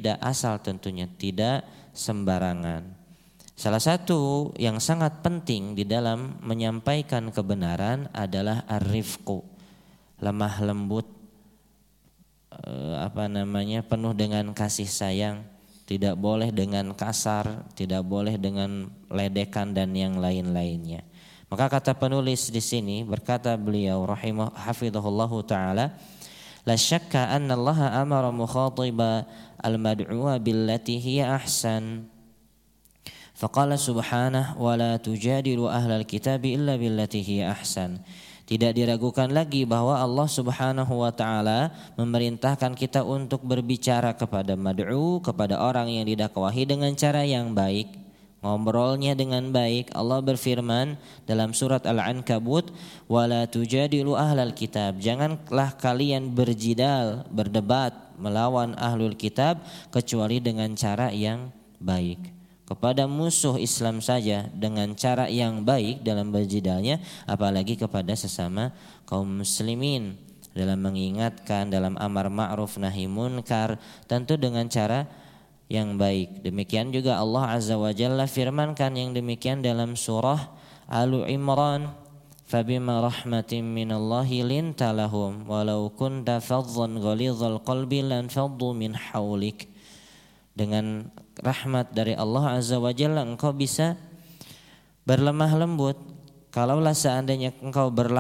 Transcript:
tidak asal tentunya, tidak sembarangan. Salah satu yang sangat penting di dalam menyampaikan kebenaran adalah ar-rifqu, lemah lembut, penuh dengan kasih sayang. Tidak boleh dengan kasar, tidak boleh dengan ledekan dan yang lain-lainnya. Maka kata penulis di sini, berkata beliau hafizahullahu taala, la syakka anna Allah amara mukhatiba al-mad'uwa billati hiya ahsan. Faqala subhanahu wa la tujadilu ahlal kitabi illa billati hiya ahsan. Tidak diragukan lagi bahwa Allah Subhanahu wa taala memerintahkan kita untuk berbicara kepada mad'u, kepada orang yang didakwahi dengan cara yang baik, ngobrolnya dengan baik. Allah berfirman dalam surat Al-Ankabut, wala tujadilu ahlal kitab, janganlah kalian berjidal, berdebat melawan ahlul kitab kecuali dengan cara yang baik. Kepada musuh Islam saja dengan cara yang baik dalam berjidalnya, apalagi kepada sesama kaum muslimin dalam mengingatkan, dalam amar ma'ruf nahi munkar, tentu dengan cara yang baik. Demikian juga Allah Azza wa Jalla firmankan yang demikian dalam surah Alu Imran, fabima rahmatin minallahi linta lahum walau kunta fadhdhan ghalidhal qalbi lan faddu min haulik. Dengan rahmat dari Allah Azza wa Jalla engkau bisa berlemah lembut. Kalaulah seandainya engkau